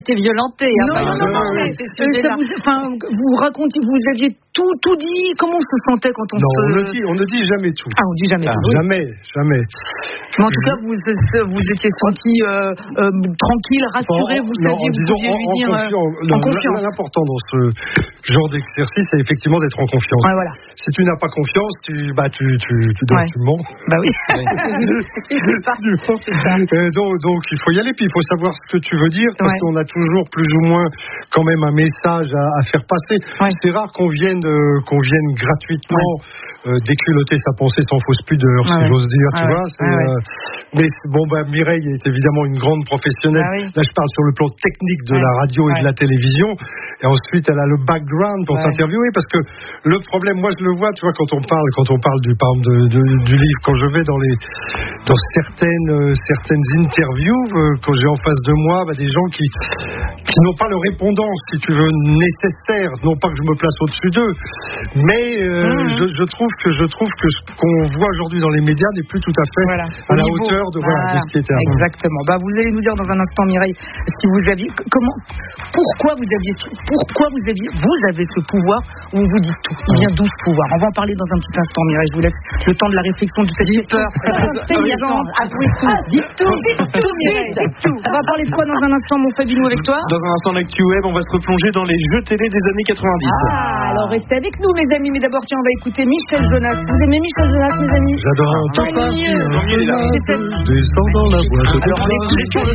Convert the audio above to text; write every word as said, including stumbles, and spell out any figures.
été violenté. Hein, non, non, non, non, mais, euh, ça vous, enfin, vous racontez, vous aviez tout, tout dit. Comment on se sentait quand on non, se... Non, on ne dit, on ne dit jamais tout. Ah, on dit jamais ah, tout. Oui. Jamais, jamais. Mais en tout cas, vous vous étiez senti euh, euh, tranquille, rassuré. Bon, vous non, saviez, vous disons, pouviez en, lui en dire confiance. euh, Non, en confiance. L'important dans ce genre d'exercice, c'est effectivement d'être en confiance. Ouais, voilà. Si tu n'as pas confiance, tu, bah, tu, tu, tu, dois, ouais. tu mens. Bah oui. c'est ça. C'est ça. Et donc, donc, il faut y aller, puis il faut savoir ce que tu veux dire, parce ouais. qu'on a toujours plus ou moins quand même un message à, à faire passer. Ouais. C'est rare qu'on vienne, euh, qu'on vienne gratuitement ouais. euh, déculotter sa pensée sans fausse pudeur, ouais. si j'ose dire, ouais. tu ouais. vois. C'est, ouais. euh, mais bon, bah, Mireille est évidemment une grande professionnelle. Ah, oui. Là, je parle sur le plan technique de ouais. la radio et ouais. de la télévision. Et ensuite, elle a le background pour ouais. t'interviewer, parce que le problème, moi, je le vois, tu vois, quand on parle, quand on parle du, par exemple, de, de, du livre, quand je vais dans les, dans certaines, euh, certaines interviews, euh, quand j'ai en face de moi, bah, des gens qui, qui n'ont pas le répondant, si tu veux, nécessaire, non pas que je me place au-dessus d'eux, mais euh, mmh. je, je trouve que je trouve que ce qu'on voit aujourd'hui dans les médias n'est plus tout à fait voilà. à la niveau. hauteur de, voilà, voilà, de ce qui était avant. Exactement. Bah, vous allez nous dire dans un instant, Mireille, si vous aviez, comment, pourquoi vous aviez, pourquoi vous aviez, vous avez ce pouvoir où on vous dit tout. Il vient d'où ce pouvoir? On va en parler dans un petit instant, Mireille. Je vous laisse le temps de la réflexion de cette peur. C'est intelligent. Avouez tout. Dites tout. Dites tout, Mireille. Dites tout. On va parler de quoi dans un instant, mon Fabinou, avec toi? Dans un instant, l'actu web, on va se replonger dans les jeux télé des années quatre-vingt-dix. Ah, alors restez avec nous, mes amis. Mais d'abord, tiens, on va écouter Michel Jonas. Vous aimez Michel Jonas, mes amis? J'adore. Tant mieux. Descends dans la boîte. Alors, on écoute.